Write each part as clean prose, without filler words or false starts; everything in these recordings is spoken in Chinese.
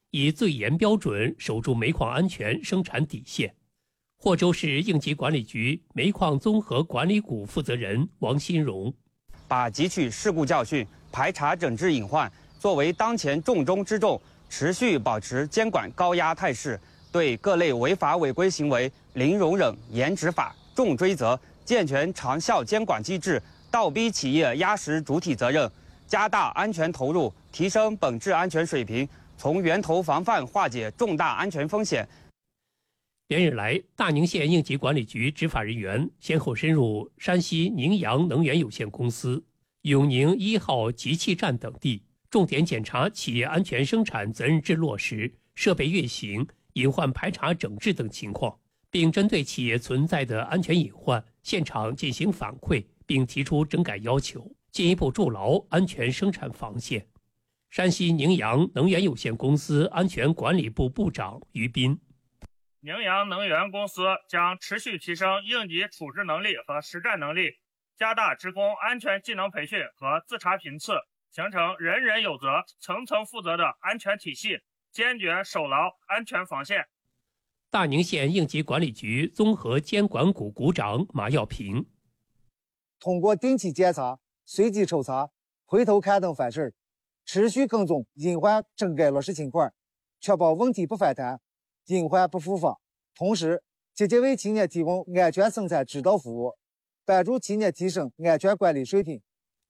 以最严标准守住煤矿安全生产底线。霍州市应急管理局煤矿综合管理股负责人王新荣， 把汲取事故教训、排查整治隐患作为当前重中之重，持续保持监管高压态势，对各类违法违规行为零容忍、严执法、重追责，健全长效监管机制，倒逼企业压实主体责任，加大安全投入，提升本质安全水平，从源头防范化解重大安全风险。 连日来，大宁县应急管理局执法人员先后深入山西宁阳能源有限公司、永宁1号集气站等地，重点检查企业安全生产责任制落实、设备运行、隐患排查整治等情况，并针对企业存在的安全隐患，现场进行反馈，并提出整改要求，进一步筑牢安全生产防线。山西宁阳能源有限公司安全管理部部长于斌， 宁阳能源公司将持续提升应急处置能力和实战能力，加大职工安全技能培训和自查频次，形成人人有责、层层负责的安全体系，坚决守牢安全防线。 大宁县应急管理局综合监管股股长马耀平， 通过定期检查、随机抽查、回头看等反事，持续跟踪隐患整改落实情况，确保问题不反弹、隐患不复发，同时积极为企业提供安全生产指导服务，帮助企业提升安全管理水平。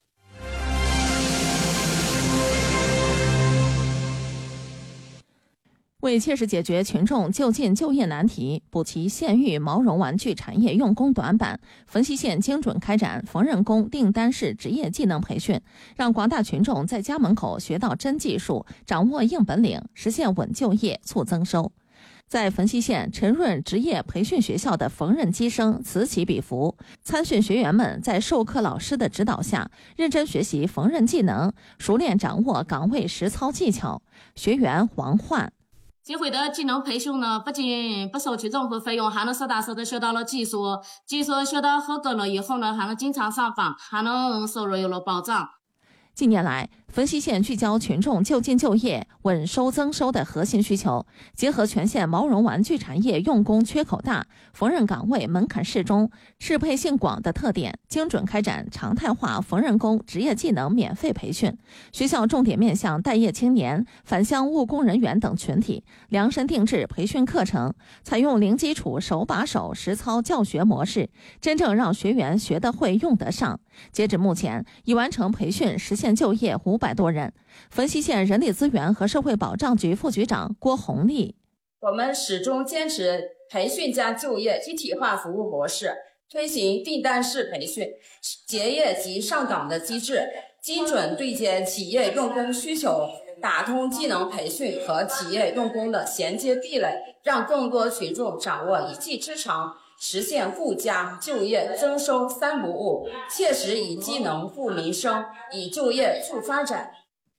为切实解决群众就近就业难题，补齐县域毛绒玩具产业用工短板，汾西县精准开展缝纫工订单式职业技能培训，让广大群众在家门口学到真技术，掌握硬本领，实现稳就业、促增收。在汾西县陈润职业培训学校的缝纫机生此起彼伏，参训学员们在授课老师的指导下，认真学习缝纫技能，熟练掌握岗位实操技巧。学员黄焕， 这回的技能培训呢，不仅不收取任何费用，还能实打实的学到了技术学到合格了以后呢，还能经常上访，还能收入有了保障。 近年来，汾西县聚焦群众就近就业、稳收增收的核心需求，结合全县毛绒玩具产业用工缺口大、缝纫岗位门槛适中、适配性广的特点，精准开展常态化缝纫工职业技能免费培训。学校重点面向待业青年、返乡务工人员等群体，量身定制培训课程，采用零基础手把手实操教学模式，真正让学员学得会、用得上。截止目前，已完成培训实现就业500多人。汾西县人力资源和社会保障局副局长郭红丽， 我们始终坚持培训加就业一体化服务模式，推行订单式培训、结业及上岗的机制，精准对接企业用工需求，打通技能培训和企业用工的衔接壁垒，让更多群众掌握一技之长，实现顾家、就业、增收3不误，切实以技能护民生，以就业促发展。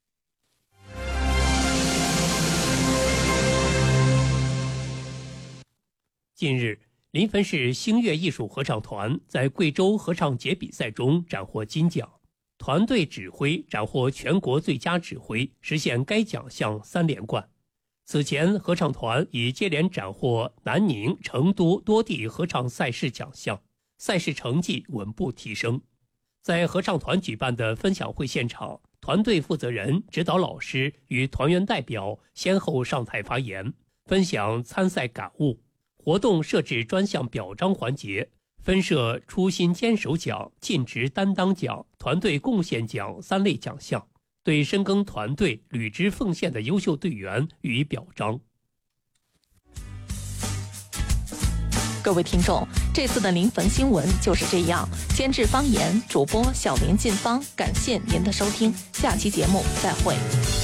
近日，临汾市星月艺术合唱团在贵州合唱节比赛中斩获金奖，团队指挥斩获全国最佳指挥，实现该奖项3连冠。此前，合唱团已接连斩获南宁、成都多地合唱赛事奖项，赛事成绩稳步提升。在合唱团举办的分享会现场，团队负责人、指导老师与团员代表先后上台发言，分享参赛感悟。活动设置专项表彰环节，分设初心坚守奖、尽职担当奖、团队贡献奖3类奖项，对深耕团队、履职奉献的优秀队员予以表彰。 各位听众，这次的临汾新闻就是这样。监制方言，主播小林进芳，感谢您的收听，下期节目再会。